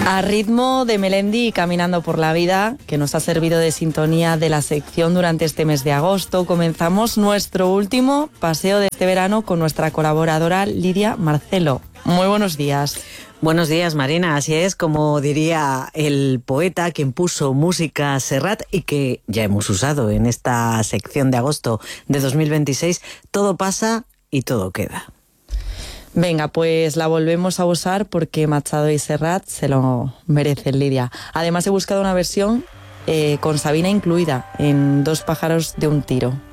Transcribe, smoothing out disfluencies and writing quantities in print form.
A ritmo de Melendi y Caminando por la Vida, que nos ha servido de sintonía de la sección durante este mes de agosto, comenzamos nuestro último paseo de este verano con nuestra colaboradora Lidia Marcelo. Muy buenos días. Buenos días, Marina. Así es, como diría el poeta quien puso música a Serrat y que ya hemos usado en esta sección de agosto de 2026, todo pasa y todo queda. Venga, pues la volvemos a usar porque Machado y Serrat se lo merecen, Lidia. Además he buscado una versión con Sabina incluida en Dos pájaros de un tiro.